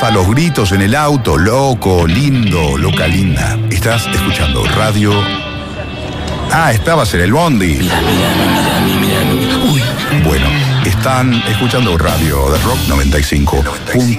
casa, los gritos en el auto, loco, lindo, loca, linda. Estás escuchando radio. Ah, estabas en el bondi. Mira. Uy. Bueno, están escuchando radio de Rock 95.